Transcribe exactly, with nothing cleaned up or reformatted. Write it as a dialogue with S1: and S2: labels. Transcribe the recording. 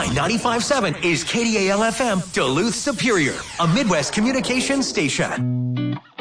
S1: ninety-five point seven is K D A L F M, Duluth Superior, a Midwest communications station.